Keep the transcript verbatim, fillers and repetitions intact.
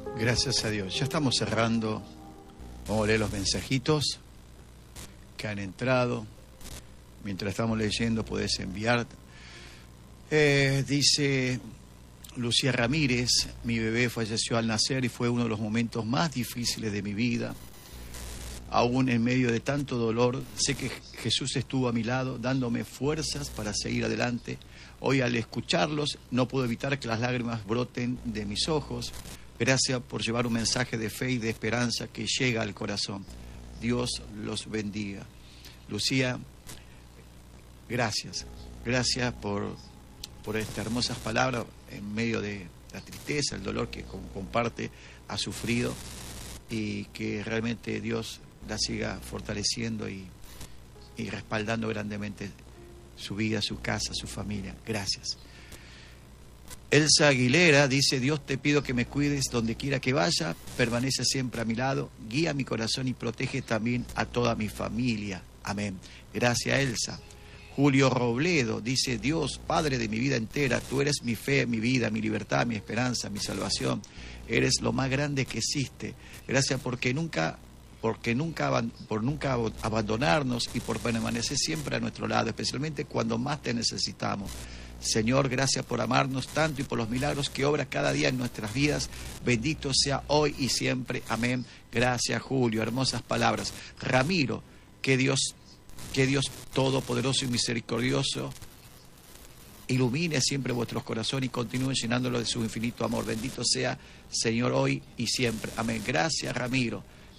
Gracias a Dios. Ya estamos cerrando. Vamos a leer los mensajitos que han entrado. Mientras estamos leyendo, podés enviar. Eh, dice Lucía Ramírez: mi bebé falleció al nacer y fue uno de los momentos más difíciles de mi vida. Aún en medio de tanto dolor, sé que Jesús estuvo a mi lado, dándome fuerzas para seguir adelante. Hoy, al escucharlos, no puedo evitar que las lágrimas broten de mis ojos. Gracias por llevar un mensaje de fe y de esperanza que llega al corazón. Dios los bendiga. Lucía, gracias. Gracias por, por estas hermosas palabras en medio de la tristeza, el dolor que comparte, ha sufrido, y que realmente Dios la siga fortaleciendo y, y respaldando grandemente su vida, su casa, su familia. Gracias. Elsa Aguilera dice: Dios, te pido que me cuides donde quiera que vaya, permanece siempre a mi lado, guía mi corazón y protege también a toda mi familia. Amén. Gracias, Elsa. Julio Robledo dice: Dios, Padre de mi vida entera, tú eres mi fe, mi vida, mi libertad, mi esperanza, mi salvación. Eres lo más grande que existe. Gracias porque nunca, porque nunca, por nunca abandonarnos y por permanecer siempre a nuestro lado, especialmente cuando más te necesitamos. Señor, gracias por amarnos tanto y por los milagros que obras cada día en nuestras vidas. Bendito sea hoy y siempre. Amén. Gracias, Julio. Hermosas palabras. Ramiro, que Dios, que Dios todopoderoso y misericordioso ilumine siempre vuestros corazones y continúe llenándolo de su infinito amor. Bendito sea, Señor, hoy y siempre. Amén. Gracias, Ramiro.